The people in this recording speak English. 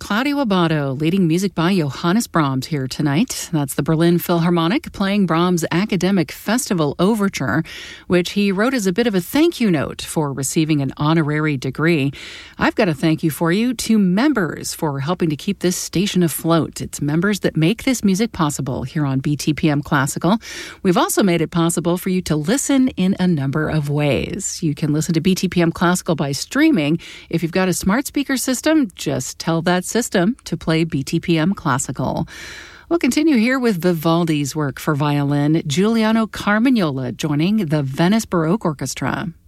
Claudio Abbado, leading music by Johannes Brahms here tonight. That's the Berlin Philharmonic playing Brahms' Academic Festival Overture, which he wrote as a bit of a thank you note for receiving an honorary degree. I've got a thank you for you to members for helping to keep this station afloat. It's members that make this music possible here on BTPM Classical. We've also made it possible for you to listen in a number of ways. You can listen to BTPM Classical by streaming. If you've got a smart speaker system, just tell that system to play BTPM Classical. We'll continue here with Vivaldi's work for violin, Giuliano Carmagnola joining the Venice Baroque Orchestra.